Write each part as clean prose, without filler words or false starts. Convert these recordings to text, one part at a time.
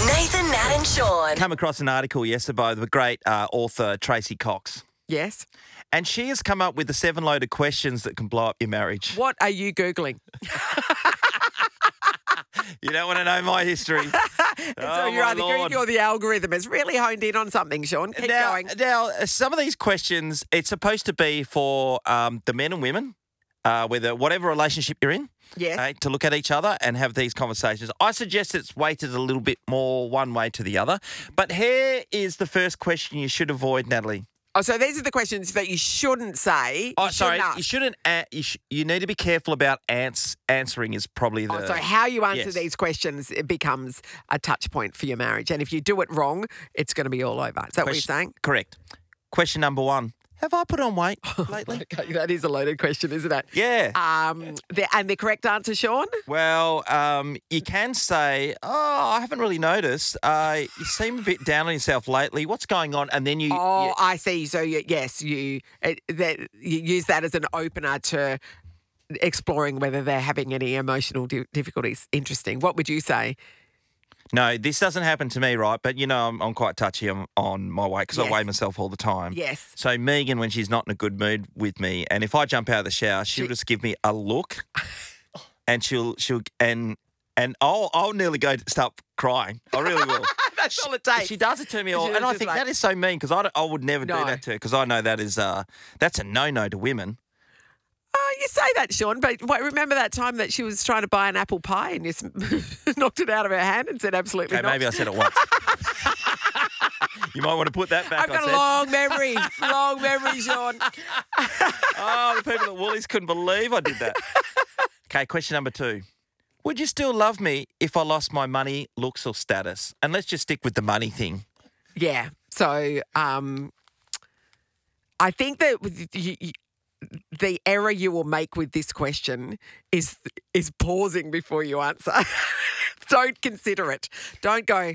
Nathan, Nat and Sean. Come across an article yesterday by the great author Tracy Cox. Yes. And she has come up with the 7 loaded questions that can blow up your marriage. What are you Googling? You don't want to know my history. So you're either Google or the algorithm has really honed in on something, Sean. Keep going. Now, some of these questions, it's supposed to be for the men and women, whatever relationship you're in. Yes. To look at each other and have these conversations. I suggest it's weighted a little bit more one way to the other. But here is the first question you should avoid, Natalie. Oh, so these are the questions that you shouldn't say. You shouldn't. You need to be careful about answering. Is probably the. So how you answer Yes. these questions, it becomes a touch point for your marriage. And if you do it wrong, it's going to be all over. Is that what you're saying? Correct. Question number 1. Have I put on weight lately? Okay, that is a loaded question, isn't it? Yeah. And the correct answer, Sean? Well, you can say, I haven't really noticed. You seem a bit down on yourself lately. What's going on? And then you... I see. So, you use that as an opener to exploring whether they're having any emotional difficulties. Interesting. What would you say? No, this doesn't happen to me, right? But, I'm quite touchy on my weight because Yes. I weigh myself all the time. Yes. So Megan, when she's not in a good mood with me, and if I jump out of the shower, she'll just give me a look and I'll nearly start crying. I really will. That's all it takes. She does it to me all, She and I just think like- that is so mean because I would never do No. that to her because I know that is that's a no to women. Oh, you say that, Sean, but remember that time that she was trying to buy an apple pie and you knocked it out of her hand and said absolutely Okay, not? maybe I said it once. You might want to put that back. I've got a long memory, Sean. Oh, the people at Woolies couldn't believe I did that. Okay, question number 2. Would you still love me if I lost my money, looks or status? And let's just stick with the money thing. Yeah. So I think that the error you will make with this question is pausing before you answer. Don't consider it. Don't go,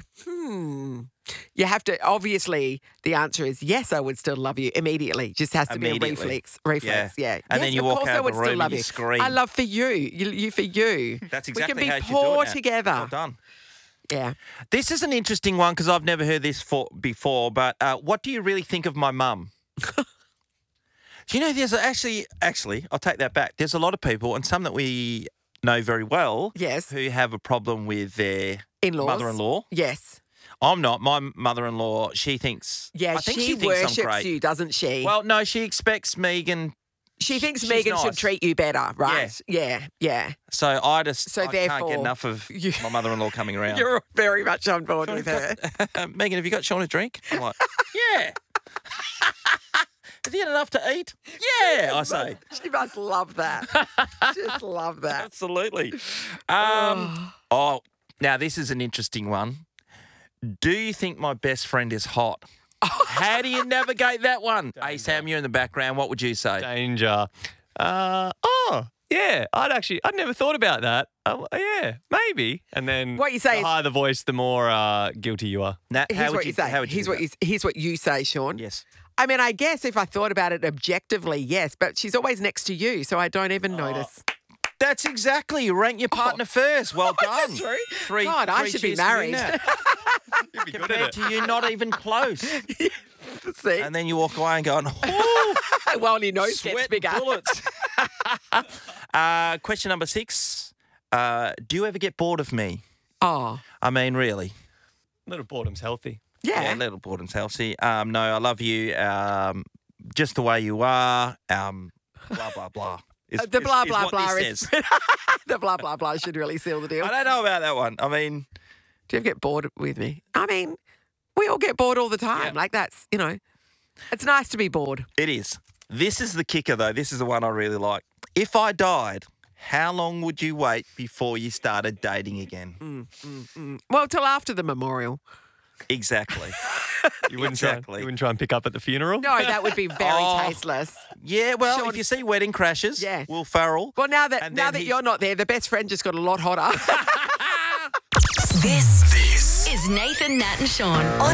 You have to, obviously, the answer is yes, I would still love you immediately. Just has to be a reflex. Yeah. And then you walk out of the room and you you. scream. I love for you. You for you. That's exactly we can how be you should do it poor now. together. Well done. Yeah. This is an interesting one because I've never heard this before, but what do you really think of my mum? Do you know there's actually, I'll take that back. There's a lot of people, and some that we know very well, Yes. who have a problem with their In-laws. mother-in-law. Yes. I'm not. My mother-in-law, she thinks... Yeah, I think she she thinks I'm worships great. you, doesn't she? Well, no, she expects Megan... she thinks she's Megan nice. should treat you better, right? Yeah. So I can't therefore, get enough of my mother-in-law coming around. You're very much on board with her. Megan, have you got Sean a drink? I'm like, yeah. Has he had enough to eat? Yeah, I say. She must love that. Just love that. Absolutely. Now this is an interesting one. Do you think my best friend is hot? How do you navigate that one? Hey, Sam, you're in the background. What would you say? Danger. Yeah. I'd never thought about that. Yeah, maybe. And then What you say the is- higher the voice, the more guilty you are. Nat, Here's what you say. How would you do that? Here's what you say, Sean. Yes. I mean, I guess if I thought about it objectively, yes, but she's always next to you, so I don't even notice. That's exactly. You rank your partner first. Well done. Is that true? Three, God, I three should be cheers for you, married. Nat. You'd be good at Compared it. to you, not even close. See? And then you walk away and go, oh, Well, your nose gets sweat bigger. bullets. Question number 6. Do you ever get bored of me? Oh, I mean, really? Little boredom's healthy. yeah. Little boredom's healthy. No, I love you. Just the way you are. Blah, blah, blah. The blah, blah, what blah this is... says. the blah, blah, blah should really seal the deal. I don't know about that one. I mean, Do you ever get bored with me? I mean, we all get bored all the time. Yeah. Like that's, it's nice to be bored. it is. This is the kicker, though. This is the one I really like. If I died, how long would you wait before you started dating again? Well, till after the memorial. Exactly. You wouldn't Exactly. try and pick up at the funeral? No, that would be very tasteless. Yeah, well, Sean- if you see Wedding Crashes, Yeah. Will Ferrell. Well, now And that then you're not there, the best friend just got a lot hotter. This is Nathan, Nat and Sean on